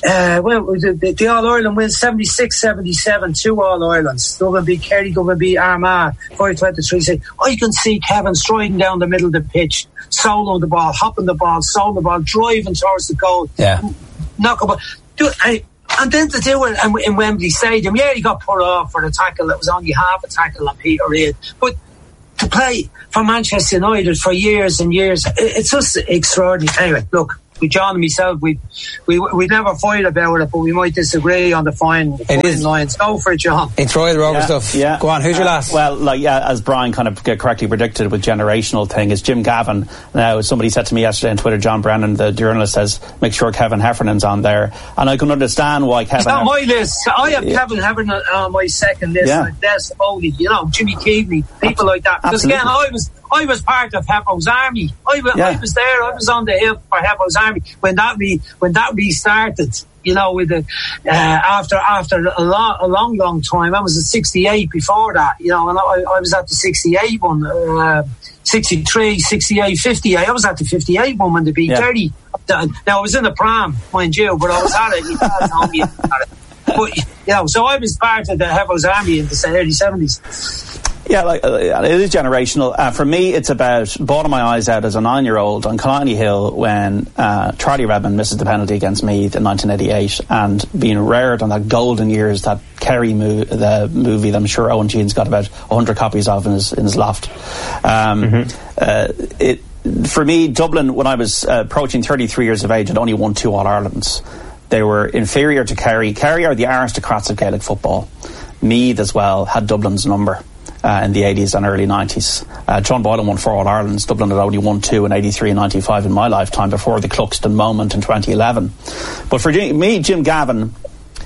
Uh, well, the, the All-Ireland wins seventy-six seventy-seven, two All-Irelands. Dublin beat Kerry, Dublin beat Armagh, five twenty-three. I can see Kevin striding down the middle of the pitch, soloing the ball, hopping the ball, soloing the ball, driving towards the goal. Yeah. Knock a ball. Do, I, and then to do it in Wembley Stadium, yeah, he got put off for the tackle that was only half a tackle on Peter Reid. But to play for Manchester United for years and years, it's just extraordinary. Anyway, look. With John and myself, we we we never fight about it, but we might disagree on the fine, fine lines. Go for it, John. It's Royal Rover yeah, stuff. Yeah. Go on, who's your uh, last? Well, like yeah, as Brian kind of correctly predicted with generational thing, is Jim Gavin. Now, somebody said to me yesterday on Twitter, John Brennan, the journalist, says, make sure Kevin Heffernan's on there. And I can understand why Kevin... It's not my list. I have yeah. Kevin Heffernan on my second list. Yeah. Like Des Foley, you know, Jimmy Keaveney, people like that. Because again, I was... I was part of Heppo's army. I was, yeah. I was there. I was on the hill for Heppo's army when that re, when that restarted. You know, with the uh, after after a long, a long, long time. I was at sixty-eight before that. You know, and I, I was at the sixty-eight one, uh, sixty-three, sixty-eight, fifty-eight. I was at the fifty-eight one when they beat Kerry. Yeah. Now I was in the pram, mind you, but I was at it. He told me at it. But you know, so I was part of the Heppo's army in the early seventies. Yeah, like, uh, it is generational. Uh, for me, it's about bawling my eyes out as a nine-year-old on Killiney Hill when uh, Charlie Redmond misses the penalty against Meath in nineteen eighty-eight, and being reared on that golden years, that Kerry mo- the movie that I'm sure Owen Jean's got about one hundred copies of in his, in his loft. Um, mm-hmm. uh, it, for me, Dublin, when I was uh, approaching thirty-three years of age, had only won two All-Irelands. They were inferior to Kerry. Kerry are the aristocrats of Gaelic football. Meath, as well, had Dublin's number. Uh, in the eighties and early nineties. Uh, John Boylan won four All-Irelands. Dublin had only won two in eighty-three and ninety-five in my lifetime before the Cluxton moment in twenty eleven. But for me, Jim Gavin,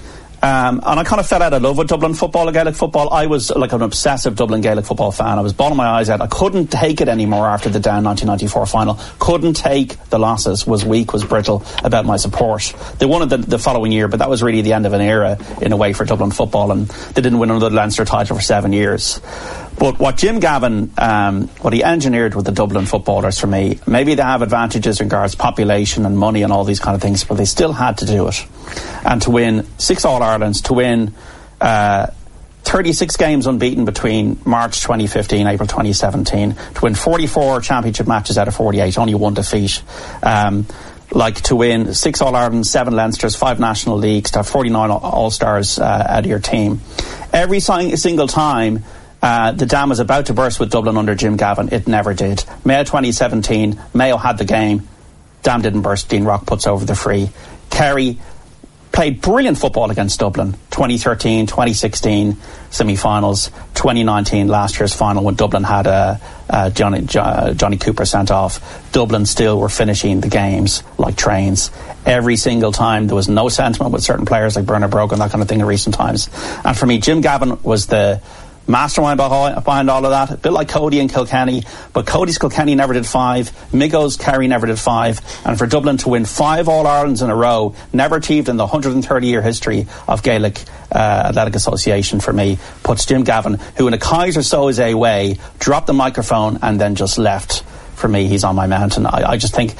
um, and I kind of fell out of love with Dublin football and Gaelic football. I was like an obsessive Dublin Gaelic football fan. I was bawling my eyes out. I couldn't take it anymore after the down nineteen ninety-four final. Couldn't take the losses. Was weak, was brittle about my support. They won it the, the following year, but that was really the end of an era in a way for Dublin football, and they didn't win another Leinster title for seven years. But what Jim Gavin, um, what he engineered with the Dublin footballers, for me, maybe they have advantages in regards to population and money and all these kind of things, but they still had to do it. And to win six All-Irelands, to win uh, thirty-six games unbeaten between March twenty fifteen, April twenty seventeen, to win forty-four championship matches out of forty-eight, only one defeat. Um, like to win six All-Irelands, seven Leinsters, five National Leagues, to have forty-nine All-Stars uh, out of your team. Every single time Uh, the dam was about to burst with Dublin under Jim Gavin. It never did. Mayo twenty seventeen, Mayo had the game. Dam didn't burst. Dean Rock puts over the free. Kerry played brilliant football against Dublin. twenty thirteen, twenty sixteen semi-finals, twenty nineteen last year's final when Dublin had uh, uh, Johnny, jo- Johnny Cooper sent off. Dublin still were finishing the games like trains. Every single time there was no sentiment with certain players like Bernard Brogan, that kind of thing in recent times. And for me, Jim Gavin was the mastermind behind all of that, a bit like Cody and Kilkenny, but Cody's Kilkenny never did five, Miggo's Kerry never did five, and for Dublin to win five All-Irelands in a row, never achieved in the one hundred thirty year history of Gaelic uh, Athletic Association, for me, puts Jim Gavin, who in a Kaiser Soze way, dropped the microphone and then just left. For me, he's on my mountain. I, I just think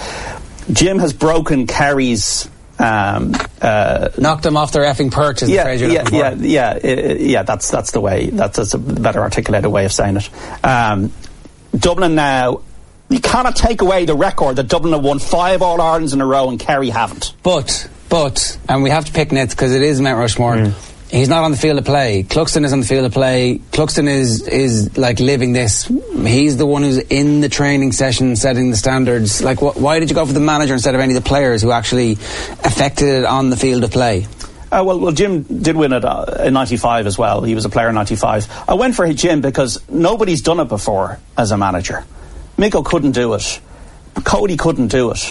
Jim has broken Kerry's Um, uh, knocked them off their effing perch. Is yeah, the phrase you're yeah, looking yeah, for. yeah, yeah, yeah. That's that's the way. That's, that's a better articulated way of saying it. Um, Dublin now, you cannot take away the record that Dublin have won five All Irelands in a row and Kerry haven't. But, but, and we have to pick nits because it is Mount Rushmore. Mm. He's not on the field of play. Cluxton is on the field of play. Cluxton is is like living this. He's the one who's in the training session, setting the standards. Like, wh- why did you go for the manager instead of any of the players who actually affected it on the field of play? Uh, well, well, Jim did win it uh, in ninety-five as well. He was a player in ninety-five. I went for Jim because nobody's done it before as a manager. Miko couldn't do it. Cody couldn't do it.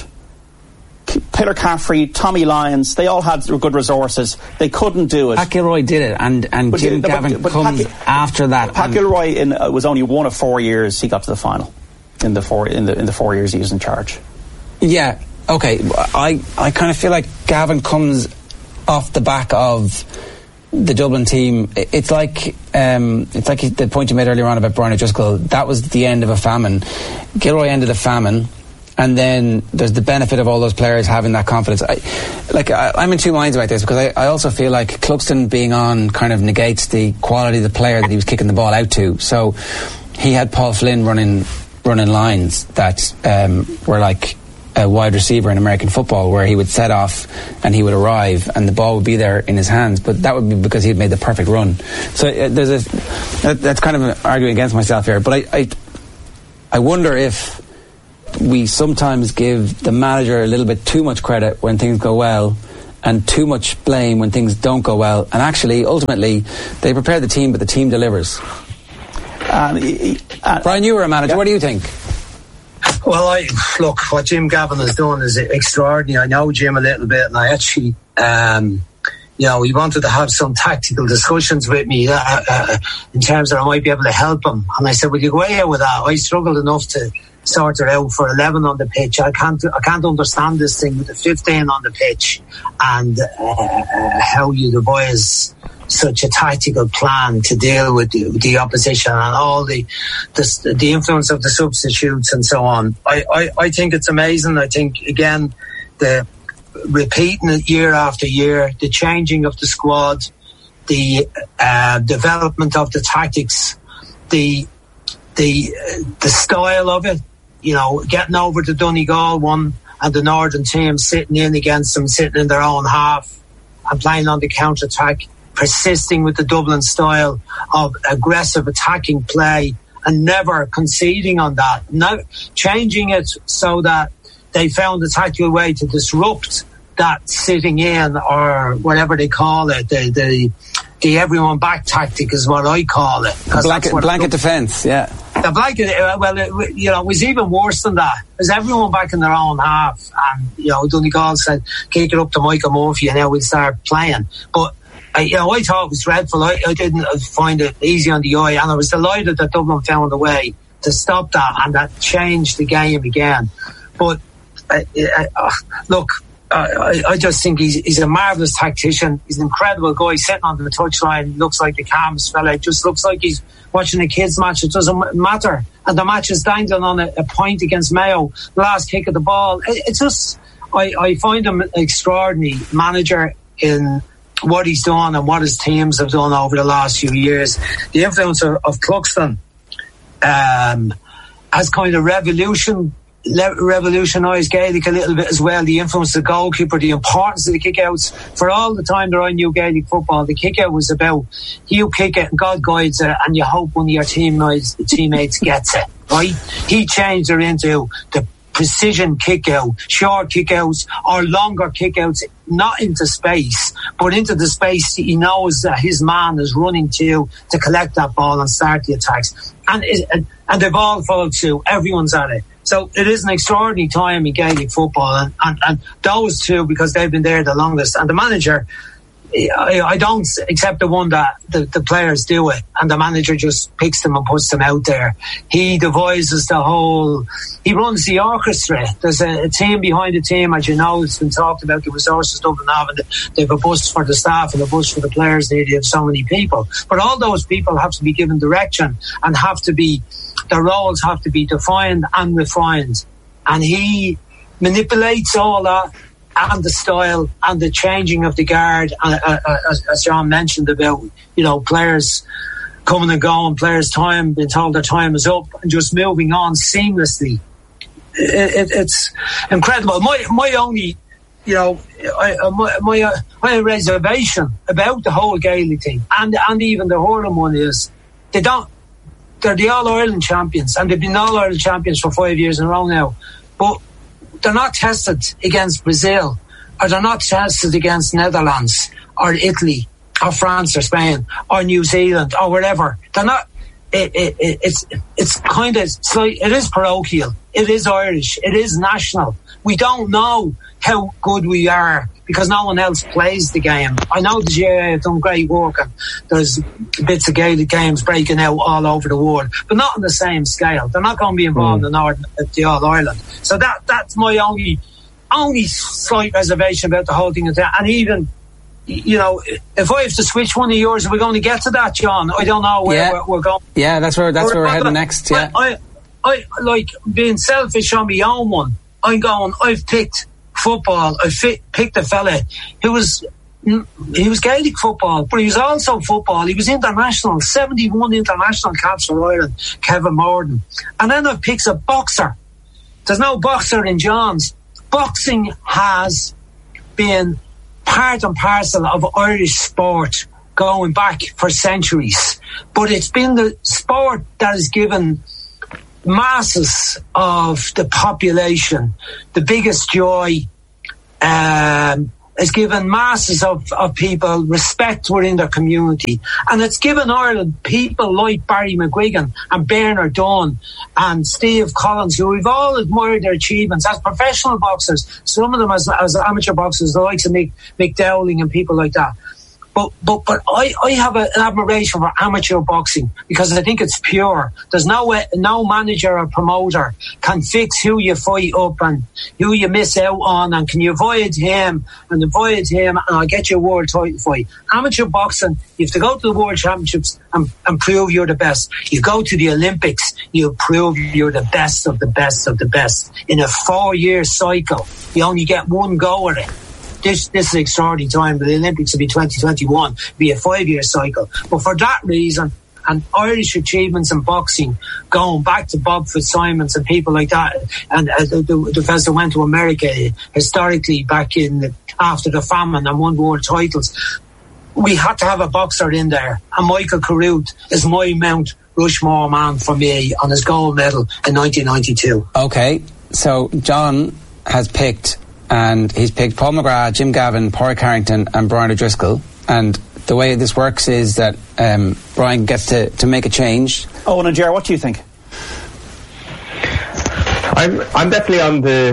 Peter Caffrey, Tommy Lyons, they all had good resources. They couldn't do it. Pat Gilroy did it, and, and but, Jim but, Gavin but, but comes Pat, after that. Pat Gilroy in, uh, was only one of four years he got to the final in the four in the in the four years he was in charge. Yeah, okay. I I kind of feel like Gavin comes off the back of the Dublin team. It's like um, it's like the point you made earlier on about Brian O'Driscoll. That was the end of a famine. Gilroy ended a famine. and then there's the benefit of all those players having that confidence. I, like I, I'm in two minds about this, because I, I also feel like Cluxton being on kind of negates the quality of the player that he was kicking the ball out to. So he had Paul Flynn running running lines that um, were like a wide receiver in American football, where he would set off and he would arrive and the ball would be there in his hands, but that would be because he had made the perfect run. So uh, there's a that, that's kind of arguing against myself here, but I, I I wonder if we sometimes give the manager a little bit too much credit when things go well and too much blame when things don't go well, and actually ultimately they prepare the team but the team delivers. Um, uh, Brian, you were a manager. Yeah. What do you think? Well, I look, what Jim Gavin has done is extraordinary. I know Jim a little bit, and I actually, um, you know, he wanted to have some tactical discussions with me uh, uh, in terms that I might be able to help him. And I said, "Will you go ahead with that?" I struggled enough to sort it out for eleven on the pitch. I can't, I can't understand this thing with the fifteen on the pitch, and uh, how you devise such a tactical plan to deal with the, with the opposition and all the, the the influence of the substitutes and so on. I, I, I think it's amazing. I think, again, the repeating it year after year, the changing of the squad, the uh, development of the tactics, the the uh, the style of it, you know, getting over the Donegal one and the Northern team sitting in against them, sitting in their own half and playing on the counter-attack, persisting with the Dublin style of aggressive attacking play and never conceding on that. Now changing it so that they found a tactical way to disrupt that sitting in, or whatever they call it, the the, the everyone back tactic is what I call it. Blanket, blanket defence, yeah. The blanket, well, it, you know, it was even worse than that. There's everyone back in their own half, and, you know, Donegal said, kick it up to Michael Murphy and now we'll start playing. But I, you know, I thought it was dreadful. I, I didn't find it easy on the eye, and I was delighted that Dublin found a way to stop that, and that changed the game again. But uh, uh, look, uh, I, I just think he's, he's a marvellous tactician. He's an incredible guy sitting on the touchline. Looks like the calmest fella. It just looks like he's watching a kids' match. It doesn't matter, and the match is dangling on a, a point against Mayo. The last kick of the ball. It, it's just, I, I find him an extraordinary manager in what he's done and what his teams have done over the last few years. The influence of, of Cluxton um, has kind of revolution, le- revolutionised Gaelic a little bit as well. The influence of the goalkeeper, the importance of the kick-outs. For all the time that I knew Gaelic football, the kick-out was about you kick it and God guides it and you hope one of your teammates, teammates gets it, right? He changed it into the precision kick-out, short kick-outs or longer kick-outs, not into space, but into the space he knows that his man is running to to collect that ball and start the attacks. And it, and, and they've all followed suit. Everyone's at it. So it is an extraordinary time in Gaelic football. And, and, and those two, because they've been there the longest. And the manager, I, I don't accept the one that the, the players do it and the manager just picks them and puts them out there. He devises the whole, he runs the orchestra. There's a, a team behind the team, as you know. It's been talked about the resources Dublin have, and they have a bus for the staff and a bus for the players. They have so many people, but all those people have to be given direction and have to be, their roles have to be defined and refined, and he manipulates all that, and the style and the changing of the guard, uh, uh, as, as John mentioned about, you know, players coming and going, players' time, being told their time is up and just moving on seamlessly. It, it, it's incredible. My my only, you know, I, my my, uh, my reservation about the whole Gaelic thing and and even the hurling one is they don't. They're the All Ireland champions, and they've been All Ireland champions for five years in a row now, but they're not tested against Brazil, or they're not tested against Netherlands or Italy or France or Spain or New Zealand or wherever. They're not. It, it, it, it's it's kind of it's like, it is parochial. It is Irish. It is national. We don't know how good we are because no one else plays the game. I know the G A A have done great work and there's bits of Gaelic games breaking out all over the world, but not on the same scale. They're not going to be involved mm. in Northern, the All Ireland. So that that's my only only slight reservation about the whole thing. And even, you know, if I have to switch one of yours, are we going to get to that, John? I don't know where yeah. we're, we're going. Yeah, that's where that's we're, where we're heading next. Yeah, I, I, I like being selfish on my own one. I'm going, I've picked football. I fi- picked a fella who was, he was Gaelic football, but he was also football. He was international, seventy-one international caps for Ireland, Kevin Morden. And then I've picked a boxer. There's no boxer in John's. Boxing has been part and parcel of Irish sport going back for centuries. But it's been the sport that has given masses of the population the biggest joy, um, has given masses of, of people respect within their community. And it's given Ireland people like Barry McGuigan and Bernard Dunn and Steve Collins, who we've all admired their achievements as professional boxers, some of them as, as amateur boxers, the likes of Mick, Mick Dowling and people like that. But but but I, I have a, an admiration for amateur boxing because I think it's pure. There's no way, no manager or promoter can fix who you fight up and who you miss out on, and can you avoid him and avoid him and I'll get you a world title fight. Amateur boxing, you have to go to the World Championships and, and prove you're the best. You go to the Olympics, you prove you're the best of the best of the best. In a four-year cycle, you only get one go at it. This, this is an extraordinary time. The Olympics will be twenty twenty-one, be a five-year cycle. But for that reason, and Irish achievements in boxing, going back to Bob Fitzsimons and people like that, and uh, the, the, the fellas that went to America historically back in the, after the famine and won world titles, we had to have a boxer in there. And Michael Carruth is my Mount Rushmore man for me on his gold medal in nineteen ninety-two. Okay, so John has picked... and he's picked Paul McGrath, Jim Gavin, Pádraig Harrington and Brian O'Driscoll. And the way this works is that um, Brian gets to, to make a change. Owen and Ger, what do you think? I'm I'm definitely on the,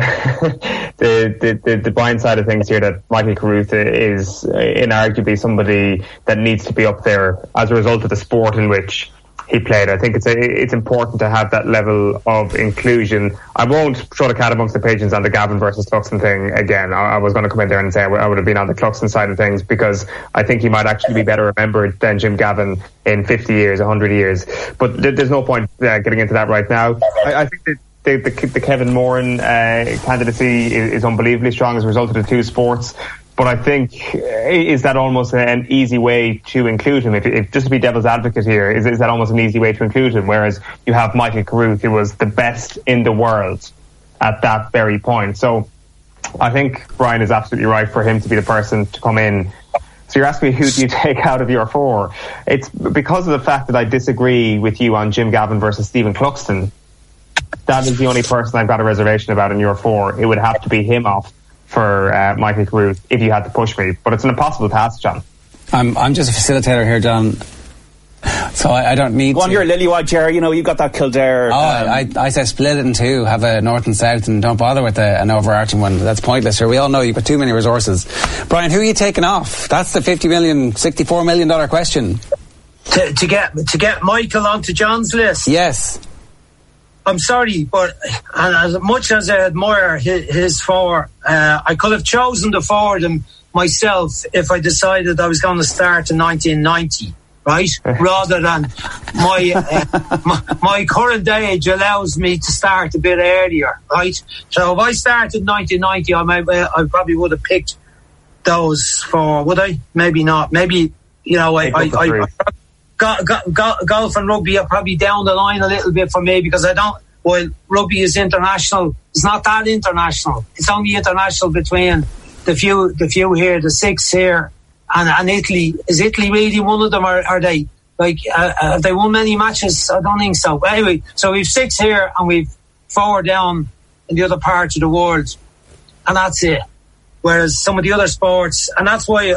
uh, the, the the the Brian side of things here, that Michael Carruth is inarguably somebody that needs to be up there as a result of the sport in which he played. I think it's a, it's important to have that level of inclusion. I won't throw the cat amongst the pigeons on the Gavin versus Cluxton thing again. I, I was going to come in there and say I, w- I would have been on the Cluxton side of things, because I think he might actually be better remembered than Jim Gavin in fifty years, one hundred years. But th- there's no point uh, getting into that right now. I, I think that the, the, the Kevin Moran uh, candidacy is, is unbelievably strong as a result of the two sports. But I think, is that almost an easy way to include him? If, if just to be devil's advocate here, is, is that almost an easy way to include him? Whereas you have Michael Carruth, who was the best in the world at that very point. So I think Brian is absolutely right for him to be the person to come in. So you're asking me, who do you take out of your four? It's because of the fact that I disagree with you on Jim Gavin versus Stephen Cluxton. That is the only person I've got a reservation about in your four. It would have to be him off for uh, Michael Carruth if you had to push me, but it's an impossible task, John. I'm I'm just a facilitator here, John, so I, I don't need Go on, to. you're a Lillywhite, Jerry, you know, you got that Kildare. Oh, um, I, I say split it in two, have a north and south, and don't bother with a, an overarching one. That's pointless here. We all know you've got too many resources. Brian, who are you taking off? That's the fifty million, sixty-four million dollar question. To, to get to get Michael onto John's list? Yes. I'm sorry, but and as much as I admire his, his four, uh, I could have chosen the four of them myself if I decided I was going to start in nineteen ninety, right? Rather than my, uh, my my current age allows me to start a bit earlier, right? So if I started in nineteen ninety, I might, I probably would have picked those four, would I? Maybe not. Maybe, you know, I. I, I, I Go, go, go, golf and rugby are probably down the line a little bit for me, because I don't, well, rugby is international. It's not that international. It's only international between the few, the few here, the six here, and, and Italy. Is Italy really one of them, or are they, like, uh, have they won many matches? I don't think so. But anyway, so we've six here and we've four down in the other parts of the world, and that's it. Whereas some of the other sports, and that's why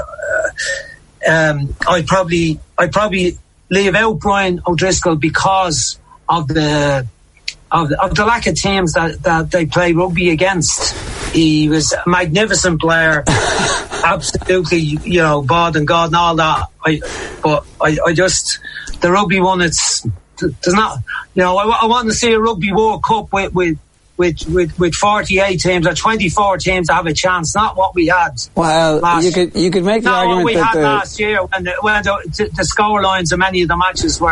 uh, um, I probably, I probably, leave out Brian O'Driscoll because of the of the, of the lack of teams that, that they play rugby against. He was a magnificent player, absolutely, you know, God and God and all that. I, but I, I just the rugby one. It's there's not, you know, I, I want to see a rugby World Cup with with. With, with with forty-eight teams or twenty-four teams to have a chance, not what we had. Well, last, you could you could make the not argument what we that had the, last year when the, when the, the score lines of many of the matches were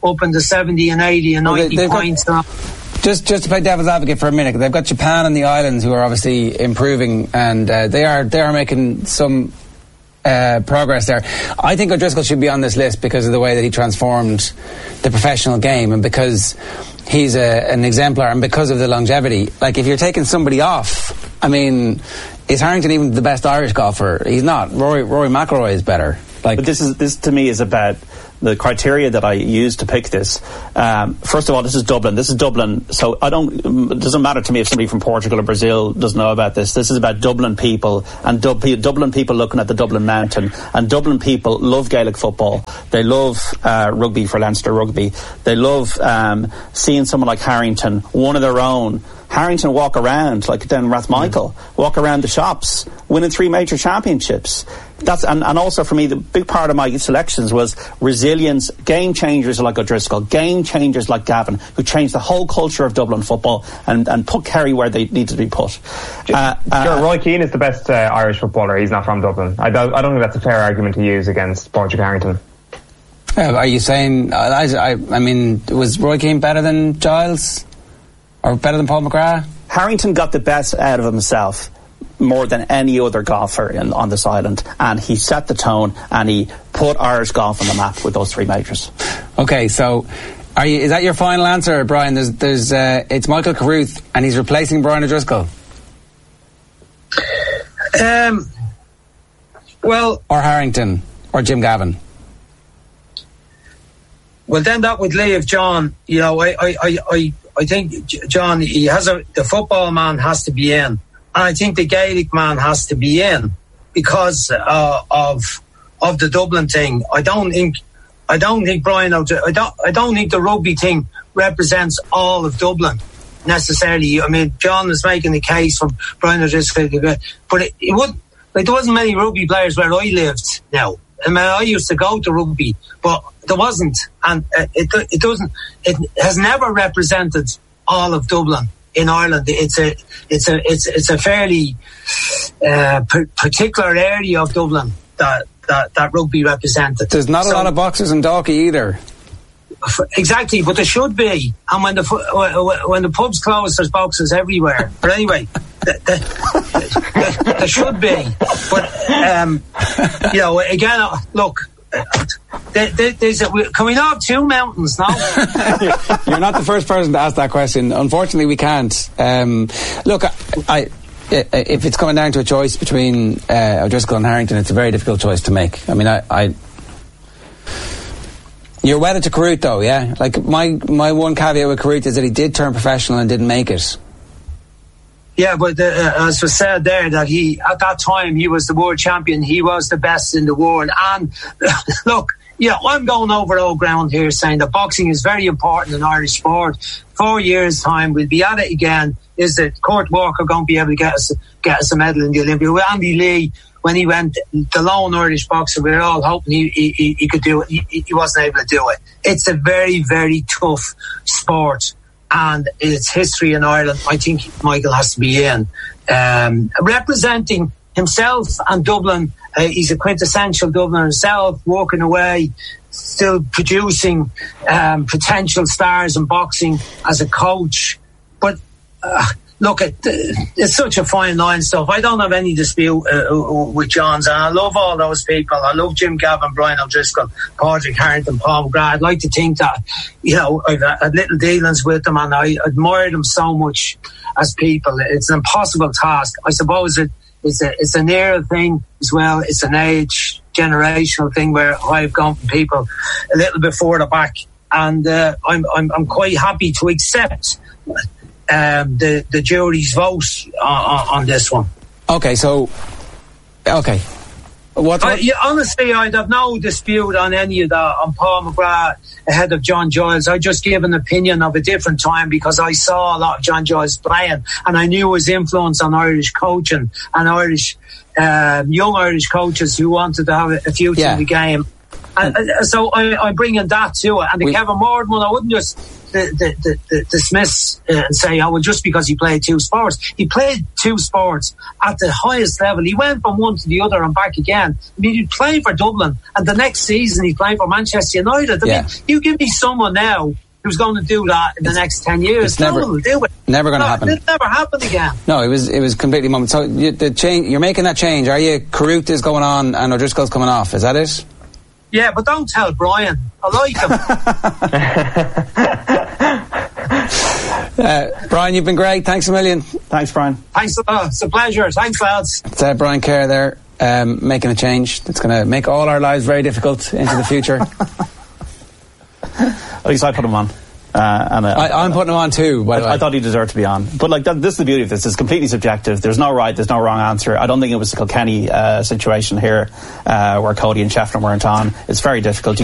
up in the seventy and eighty and ninety well, they, points. Got, just just to play devil's advocate for a minute, they've got Japan and the islands who are obviously improving, and uh, they are they are making some uh, progress there. I think O'Driscoll should be on this list because of the way that he transformed the professional game, and because he's a, an exemplar, and because of the longevity. Like, if you're taking somebody off, I mean, is Harrington even the best Irish golfer? He's not. Rory, Rory McIlroy is better. Like, but this is this to me is about the criteria that I use to pick this. Um, first of all, this is Dublin. This is Dublin. So I don't. It doesn't matter to me if somebody from Portugal or Brazil doesn't know about this. This is about Dublin people and Dub- Dublin people looking at the Dublin Mountain. And Dublin people love Gaelic football. They love uh, rugby for Leinster Rugby. They love um, seeing someone like Harrington, one of their own. Harrington walk around like down Rathmichael, mm. walk around the shops, winning three major championships. That's and, and also for me, the big part of my selections was resilience, game changers like O'Driscoll, game changers like Gavin, who changed the whole culture of Dublin football and, and put Kerry where they needed to be put. Uh, uh, sure, Roy Keane is the best uh, Irish footballer. He's not from Dublin. I don't, I don't think that's a fair argument to use against Patrick Harrington. Uh, are you saying? Uh, I, I, I mean, was Roy Keane better than Giles? Or better than Paul McGrath? Harrington got the best out of himself more than any other golfer in, on this island, and he set the tone and he put Irish golf on the map with those three majors. Okay, so are you? Is that your final answer, Brian? There's, there's, uh, it's Michael Carruth, and he's replacing Brian O'Driscoll. Um, well, or Harrington, or Jim Gavin. Well, then that would leave John. You know, I, I, I, I I think John, he has a, the football man has to be in, and I think the Gaelic man has to be in because uh, of of the Dublin thing. I don't think, I don't think Brian, I don't, I don't think the rugby thing represents all of Dublin necessarily. I mean, John is making the case from Brian O'Driscoll, but it, it would like there wasn't many rugby players where I lived now. I mean, I used to go to rugby, but there wasn't, and uh, it it doesn't. It has never represented all of Dublin in Ireland. It's a it's a it's it's a fairly uh, p- particular area of Dublin that, that that rugby represented. There's not so, a lot of boxers in Dalkey either. Exactly, but there should be. And when the when the pubs close, there's boxes everywhere. But anyway, there, there, there should be. But um, you know, again, look. There, there, there's a, can we not have two mountains now? You're not the first person to ask that question. Unfortunately, we can't. Um, look, I, I, if it's coming down to a choice between uh, O'Driscoll and Harrington, it's a very difficult choice to make. I mean, I. I You're wedded to Carruth, though, yeah? Like, my my one caveat with Carruth is that he did turn professional and didn't make it. Yeah, but uh, as was said there, that he, at that time, he was the world champion. He was the best in the world. And, look, you know, I'm going over old ground here saying that boxing is very important in Irish sport. Four years' time, we'll be at it again. Is that Kurt Walker going to be able to get us, get us a medal in the Olympia? With Andy Lee, when he went, the lone Irish boxer, we were all hoping he, he, he could do it. He, he wasn't able to do it. It's a very, very tough sport. And its history in Ireland, I think Michael has to be in. Um, representing himself and Dublin, uh, he's a quintessential Dubliner himself, walking away, still producing um, potential stars in boxing as a coach. But uh, look, it, it's such a fine line stuff. I don't have any dispute uh, with John's, and I love all those people. I love Jim Gavin, Brian O'Driscoll, Patrick Harrington, Paul McGrath. I'd like to think that, you know, I've had little dealings with them, and I admire them so much as people. It's an impossible task. I suppose it, it's a it's an era thing as well. It's an age, generational thing where I've gone from people a little bit further back, and uh, I'm I'm I'm quite happy to accept Um, the the jury's vote on, on this one. Okay, so okay, what? what? I, yeah, honestly, I'd have no dispute on any of that. On Paul McGrath ahead of John Giles, I just give an opinion of a different time because I saw a lot of John Giles playing, and I knew his influence on Irish coaching and Irish um, young Irish coaches who wanted to have a, a future yeah. in the game. And uh, so I, I'm bringing that to it. And the we, Kevin Moore one, I wouldn't just the, the, the, the dismiss uh, and say, oh, well, just because he played two sports. He played two sports at the highest level. He went from one to the other and back again. I mean, he's playing for Dublin, and the next season he's playing for Manchester United. I yeah. mean, you give me someone now who's going to do that in the it's, next ten years. It's never, will do it. never going to no, happen. It'll never happen again. No, it was it was completely moment. So you, the change, you're making that change, are you? Carruth is going on and O'Driscoll's coming off. Is that it? Yeah, but don't tell Brian. I like him. uh, Brian, you've been great. Thanks a million. Thanks, Brian. Thanks a lot. It's a pleasure. Thanks, lads. It's uh, Brian Kerr there, um, making a change that's going to make all our lives very difficult into the future. At least I put him on. Uh, and uh, I, I'm putting him on too, by the I, way. I thought he deserved to be on. But like that, this is the beauty of this. It's completely subjective. There's no right, there's no wrong answer. I don't think it was the Kilkenny uh, situation here uh, where Cody and Shefflin weren't on. It's very difficult. You